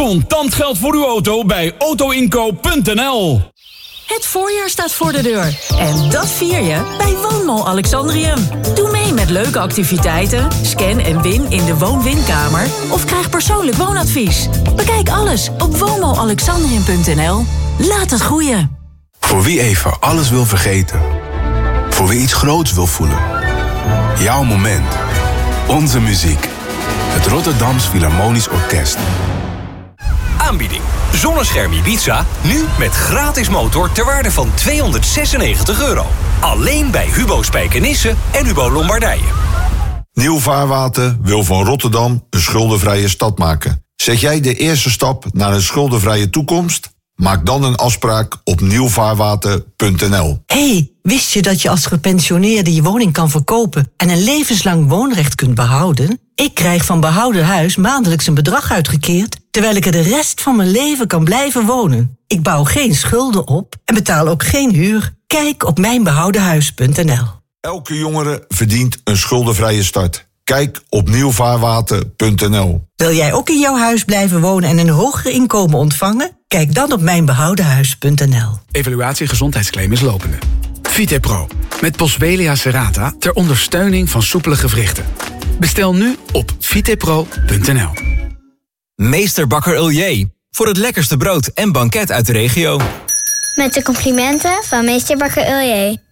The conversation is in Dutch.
Contant geld voor uw auto bij autoinkoop.nl. Het voorjaar staat voor de deur. En dat vier je bij Woonmall Alexandrium. Doe mee met leuke activiteiten, scan en win in de woon-winkamer of krijg persoonlijk woonadvies. Bekijk alles op woonmallalexandrium.nl. Laat het groeien. Voor wie even alles wil vergeten. Voor wie iets groots wil voelen. Jouw moment. Onze muziek. Het Rotterdams Philharmonisch Orkest. Aanbieding. Zonnescherm Ibiza, nu met gratis motor ter waarde van €296. Alleen bij Hubo Spijkenisse en Hubo Lombardije. Nieuw Vaarwater wil van Rotterdam een schuldenvrije stad maken. Zet jij de eerste stap naar een schuldenvrije toekomst? Maak dan een afspraak op nieuwvaarwater.nl. Hey, wist je dat je als gepensioneerde je woning kan verkopen en een levenslang woonrecht kunt behouden? Ik krijg van Behouden Huis maandelijks een bedrag uitgekeerd, terwijl ik er de rest van mijn leven kan blijven wonen. Ik bouw geen schulden op en betaal ook geen huur. Kijk op mijnbehoudenhuis.nl. Elke jongere verdient een schuldenvrije start. Kijk op nieuwvaarwater.nl. Wil jij ook in jouw huis blijven wonen en een hoger inkomen ontvangen? Kijk dan op mijnbehoudenhuis.nl. Evaluatie gezondheidsclaim is lopende. Vitepro, met Boswellia serrata ter ondersteuning van soepele gewrichten. Bestel nu op vitepro.nl. Meester Bakker Uljee, voor het lekkerste brood en banket uit de regio. Met de complimenten van Meester Bakker Uljee.